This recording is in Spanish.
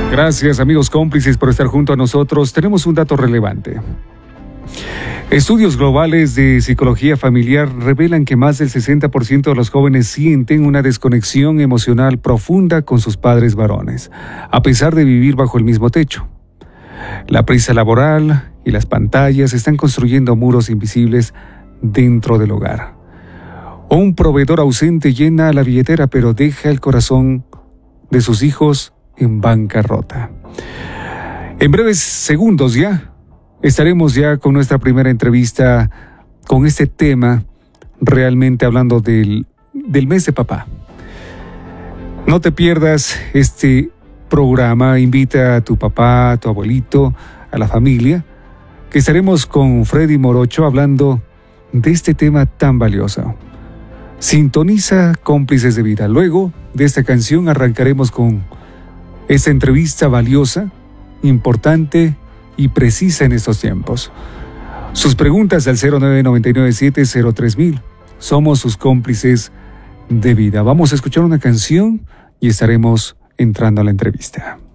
Gracias, amigos cómplices, por estar junto a nosotros. Tenemos un dato relevante. Estudios globales de psicología familiar revelan que más del 60% de los jóvenes sienten una desconexión emocional profunda con sus padres varones, a pesar de vivir bajo el mismo techo. La prisa laboral y las pantallas están construyendo muros invisibles dentro del hogar. Un proveedor ausente llena la billetera, pero deja el corazón de sus hijos en bancarrota. En breves segundos estaremos con nuestra primera entrevista con este tema, realmente hablando del mes de papá. No te pierdas este programa, invita a tu papá, a tu abuelito, a la familia, que estaremos con Freddy Morocho hablando de este tema tan valioso. Sintoniza Cómplices de Vida. Luego de esta canción arrancaremos con esta entrevista valiosa, importante y precisa en estos tiempos. Sus preguntas al 0999703000. Somos sus cómplices de vida. Vamos a escuchar una canción y estaremos entrando a la entrevista.